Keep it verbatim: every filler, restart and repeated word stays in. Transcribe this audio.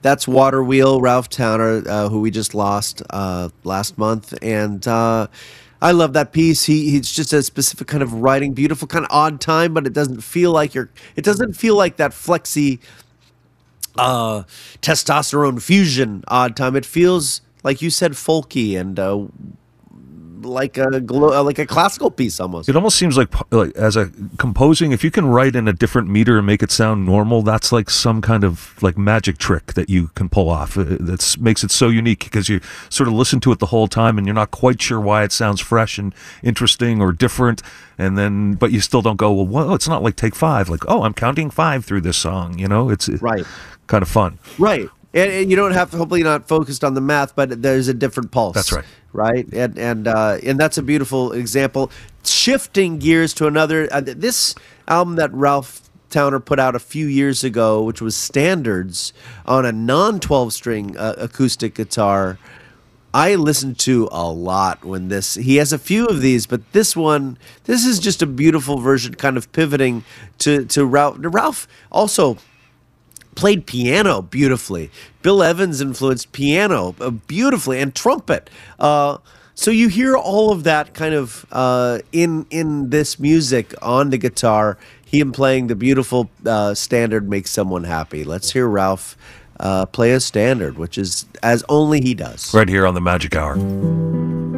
that's Water Wheel, Ralph Towner, uh, who we just lost uh, last month, and uh, I love that piece. He he's just a specific kind of writing, beautiful, kind of odd time, but it doesn't feel like you're. It doesn't feel like that flexy uh, testosterone fusion odd time. It feels like you said, folky and uh, like a glo- uh, like a classical piece almost. It almost seems like, like as a composing, if you can write in a different meter and make it sound normal, that's like some kind of like magic trick that you can pull off. That makes it so unique because you sort of listen to it the whole time and you're not quite sure why it sounds fresh and interesting or different. And then, but you still don't go, well, well it's not like take five. Like, oh, I'm counting five through this song. You know, it's right, kind of fun. Right. And, and you don't have to, hopefully not focused on the math, but there's a different pulse. That's right. Right. And and uh, and that's a beautiful example. Shifting gears to another, uh, this album that Ralph Towner put out a few years ago, which was Standards on a non twelve string uh, acoustic guitar, I listened to a lot when this, he has a few of these, but this one, this is just a beautiful version, kind of pivoting to, to Ralph. Ralph also played piano beautifully. Bill Evans influenced piano uh, beautifully and trumpet. Uh, so you hear all of that kind of uh, in in this music on the guitar. Him playing the beautiful uh, Standard Makes Someone Happy. Let's hear Ralph uh, play a standard, which is as only he does. Right here on the Magic Hour.